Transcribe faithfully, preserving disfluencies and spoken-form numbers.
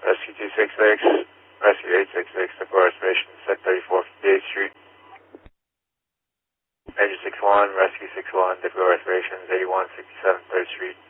Rescue two six six, Rescue eight six six, depot reservation, set thirty-four fifty-eighth Street. Major six one, Rescue six one, depot reservations, eighty-one sixty-seven third Street.